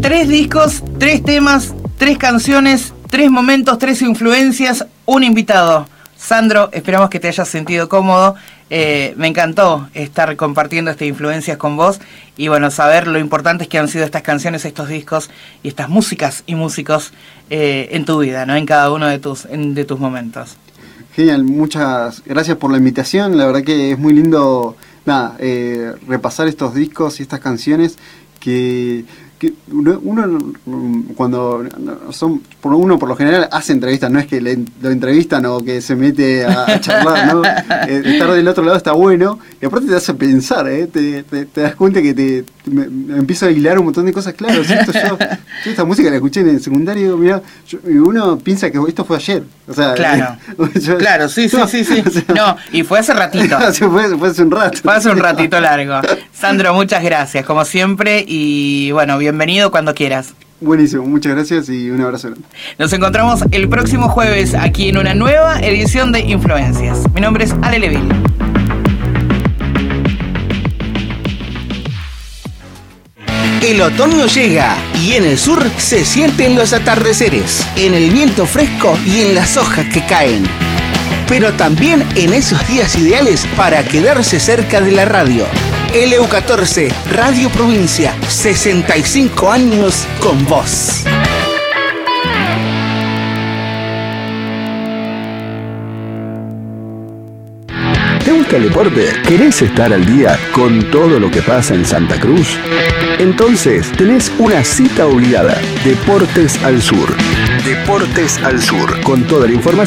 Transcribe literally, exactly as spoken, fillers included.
Tres discos, tres temas, tres canciones, tres momentos, tres influencias, un invitado. Sandro, esperamos que te hayas sentido cómodo. Eh, me encantó estar compartiendo estas influencias con vos y bueno, saber lo importantes que han sido estas canciones, estos discos y estas músicas y músicos eh, en tu vida, ¿no? En cada uno de tus, en, de tus momentos. Genial, muchas gracias por la invitación. La verdad que es muy lindo nada, eh, repasar estos discos y estas canciones que... que uno, uno cuando son por uno por lo general hace entrevistas, no es que le, lo entrevistan o que se mete a, a charlar, ¿no? Eh, estar del otro lado está bueno y aparte te hace pensar, ¿eh? te, te, te das cuenta que te, te me, me empiezo a hilar un montón de cosas. Claro, si esto yo, yo esta música la escuché en el secundario, mirá, yo, y uno piensa que esto fue ayer, o sea, claro, yo, claro, sí, sí, sí, sí. O sea, no, y fue hace ratito. fue, fue hace un rato. Fue hace un ratito largo. Sandro, muchas gracias, como siempre, y bueno, bienvenido cuando quieras. Buenísimo, muchas gracias y un abrazo grande. Nos encontramos el próximo jueves aquí en una nueva edición de Influencias. Mi nombre es Ale Leville. El otoño llega y en el sur se sienten los atardeceres, en el viento fresco y en las hojas que caen. Pero también en esos días ideales para quedarse cerca de la radio. L U catorce, Radio Provincia, sesenta y cinco años con vos. ¿Te gusta el deporte? ¿Querés estar al día con todo lo que pasa en Santa Cruz? Entonces tenés una cita obligada. Deportes al Sur. Deportes al Sur. Con toda la información